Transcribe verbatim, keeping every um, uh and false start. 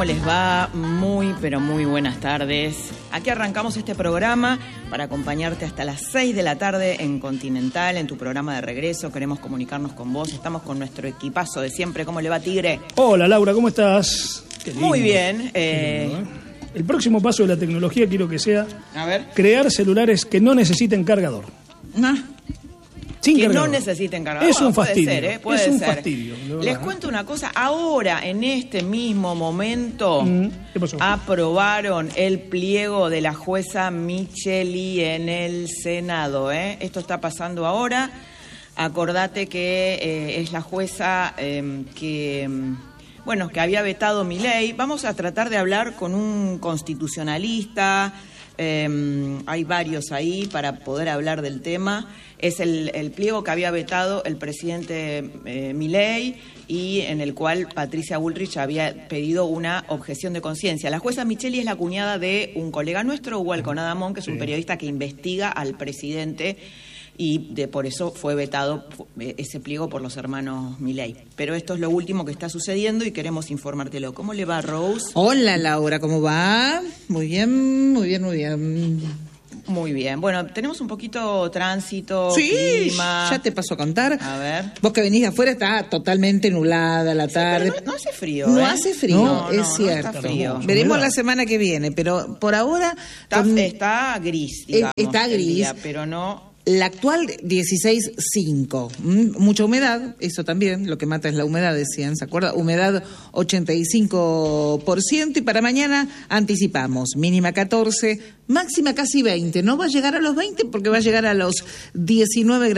¿cómo les va? Muy, pero muy buenas tardes. Aquí arrancamos este programa para acompañarte hasta las seis de la tarde en Continental, en tu programa de regreso. Queremos comunicarnos con vos. Estamos con nuestro equipazo de siempre. ¿Cómo le va, Tigre? Hola, Laura, ¿cómo estás? Qué lindo. Muy bien. Eh... Lindo, ¿eh? El próximo paso de la tecnología quiero que sea A ver. crear celulares que no necesiten cargador. Ah. Sin que cargador. no necesiten cargador. Es un Puede fastidio. ser, ¿eh? Puede es un ser. fastidio. Les cuento una cosa. Ahora, en este mismo momento, Mm, ¿qué pasó? aprobaron el pliego de la jueza Micheli en el Senado. ¿eh? Esto está pasando ahora. Acordate que eh, es la jueza eh, que... Bueno, que había vetado mi ley. Vamos a tratar de hablar con un constitucionalista. Eh, hay varios ahí para poder hablar del tema. Es el, el pliego que había vetado el presidente eh, Milei y en el cual Patricia Bullrich había pedido una objeción de conciencia. La jueza Micheli es la cuñada de un colega nuestro, Hugo Alconadamón, que es un periodista que investiga al presidente. Y de, por eso fue vetado ese pliego por los hermanos Milei. Pero esto es lo último que está sucediendo y queremos informártelo. ¿Cómo le va, Rose? Hola, Laura, ¿cómo va? Muy bien, muy bien, muy bien. Muy bien. Bueno, tenemos un poquito tránsito, Sí, clima. ya te paso a contar. A ver. Vos que venís de afuera está totalmente nublada la Sí, tarde. pero no, no hace frío, No ¿eh? hace frío, No, es no, no cierto. está frío. Veremos Humedad. la semana que viene, pero por ahora... Está, con- está gris, digamos. Está el gris. día, pero no... La actual dieciséis cinco, ¿m? Mucha humedad, eso también, lo que mata es la humedad, decían, ¿se acuerda? Humedad ochenta y cinco por ciento y para mañana anticipamos, mínima catorce, máxima casi veinte, no va a llegar a los veinte porque va a llegar a los diecinueve grados.